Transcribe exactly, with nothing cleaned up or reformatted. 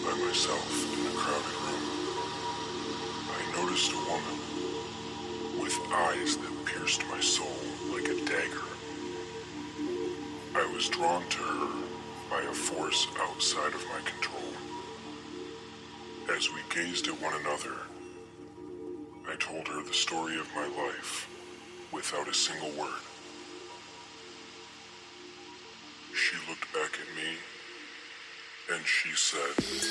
by myself in a crowded room. I noticed a woman with eyes that pierced my soul like a dagger. I was drawn to her by a force outside of my control. As we gazed at one another, I told her the story of my life without a single word. She looked back at me and she said,